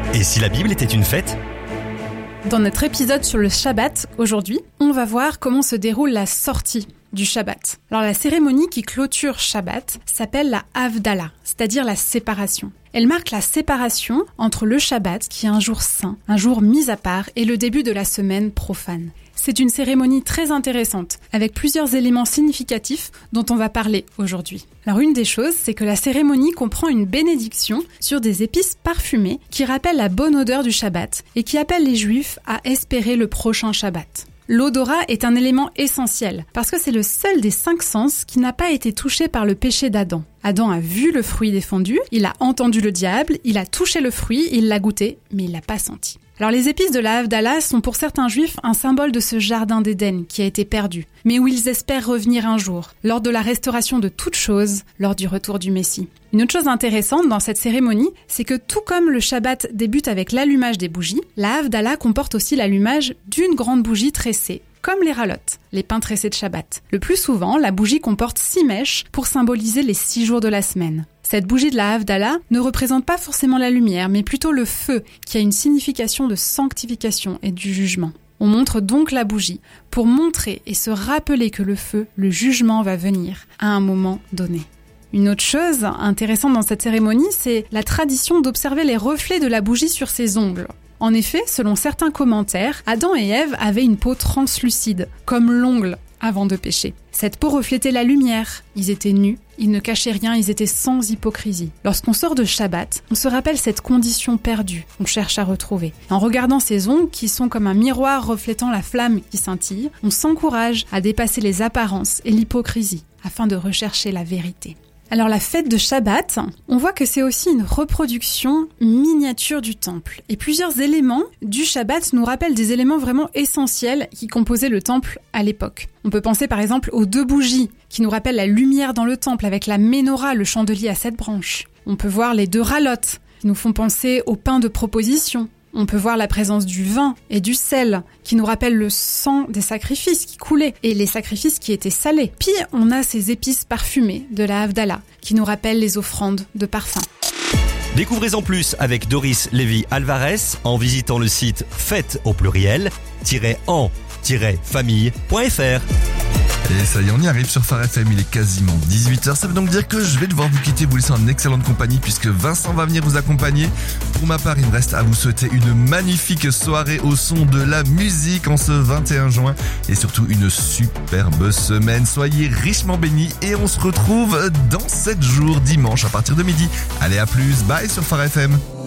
Et si la Bible était une fête ? Dans notre épisode sur le Shabbat, aujourd'hui, on va voir comment se déroule la sortie du Shabbat. Alors la cérémonie qui clôture Shabbat s'appelle la Havdalah, c'est-à-dire la séparation. Elle marque la séparation entre le Shabbat, qui est un jour saint, un jour mis à part, et le début de la semaine profane. C'est une cérémonie très intéressante, avec plusieurs éléments significatifs dont on va parler aujourd'hui. Alors une des choses, c'est que la cérémonie comprend une bénédiction sur des épices parfumées qui rappellent la bonne odeur du Shabbat et qui appellent les Juifs à espérer le prochain Shabbat. L'odorat est un élément essentiel, parce que c'est le seul des 5 sens qui n'a pas été touché par le péché d'Adam. Adam a vu le fruit défendu, il a entendu le diable, il a touché le fruit, il l'a goûté, mais il l'a pas senti. Alors les épices de la Havdalah sont pour certains juifs un symbole de ce jardin d'Éden qui a été perdu, mais où ils espèrent revenir un jour, lors de la restauration de toutes choses, lors du retour du Messie. Une autre chose intéressante dans cette cérémonie, c'est que tout comme le Shabbat débute avec l'allumage des bougies, la Havdalah comporte aussi l'allumage d'une grande bougie tressée, comme les ralotes, les pains tressés de Shabbat. Le plus souvent, la bougie comporte 6 mèches pour symboliser les 6 jours de la semaine. Cette bougie de la Havdalah ne représente pas forcément la lumière, mais plutôt le feu, qui a une signification de sanctification et du jugement. On montre donc la bougie pour montrer et se rappeler que le feu, le jugement va venir à un moment donné. Une autre chose intéressante dans cette cérémonie, c'est la tradition d'observer les reflets de la bougie sur ses ongles. En effet, selon certains commentaires, Adam et Ève avaient une peau translucide, comme l'ongle, avant de pécher. Cette peau reflétait la lumière. Ils étaient nus, ils ne cachaient rien, ils étaient sans hypocrisie. Lorsqu'on sort de Shabbat, on se rappelle cette condition perdue qu'on cherche à retrouver. En regardant ces ongles, qui sont comme un miroir reflétant la flamme qui scintille, on s'encourage à dépasser les apparences et l'hypocrisie, afin de rechercher la vérité. Alors la fête de Shabbat, on voit que c'est aussi une reproduction miniature du temple. Et plusieurs éléments du Shabbat nous rappellent des éléments vraiment essentiels qui composaient le temple à l'époque. On peut penser par exemple aux 2 bougies qui nous rappellent la lumière dans le temple avec la menorah, le chandelier à 7 branches. On peut voir les 2 ralotes qui nous font penser au pain de proposition. On peut voir la présence du vin et du sel qui nous rappellent le sang des sacrifices qui coulaient et les sacrifices qui étaient salés. Puis on a ces épices parfumées de la Havdalah qui nous rappellent les offrandes de parfum. Découvrez-en plus avec Doris Lévy-Alvarez en visitant le site fête au pluriel -en-famille.fr. Et ça y est, on y arrive sur Phare FM, il est quasiment 18h. Ça veut donc dire que je vais devoir vous quitter, vous laisser en excellente compagnie puisque Vincent va venir vous accompagner. Pour ma part, il me reste à vous souhaiter une magnifique soirée au son de la musique en ce 21 juin et surtout une superbe semaine. Soyez richement bénis et on se retrouve dans 7 jours dimanche à partir de midi. Allez, à plus, bye sur Phare FM.